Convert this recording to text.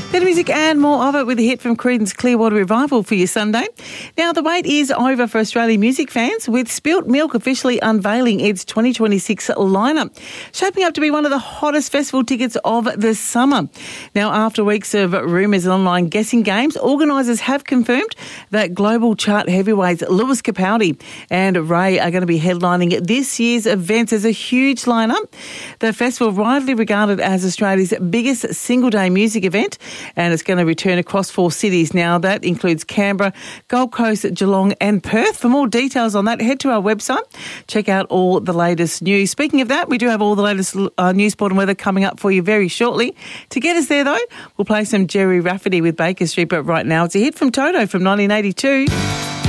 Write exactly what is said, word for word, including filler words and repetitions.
Better music and more of it with a hit from Creedence Clearwater Revival for your Sunday. Now, the wait is over for Australian music fans, with Spilt Milk officially unveiling its twenty twenty-six lineup, shaping up to be one of the hottest festival tickets of the summer. Now, after weeks of rumours and online guessing games, organisers have confirmed that global chart heavyweights Lewis Capaldi and Ray are going to be headlining this year's events as a huge lineup. The festival, widely regarded as Australia's biggest single-day music event, and it's going to return across four cities now. That includes Canberra, Gold Coast, Geelong and Perth. For more details on that, head to our website. Check out all the latest news. Speaking of that, we do have all the latest uh, news, sport and weather coming up for you very shortly. To get us there, though, we'll play some Jerry Rafferty with Baker Street, but right now it's a hit from Toto from nineteen eighty-two.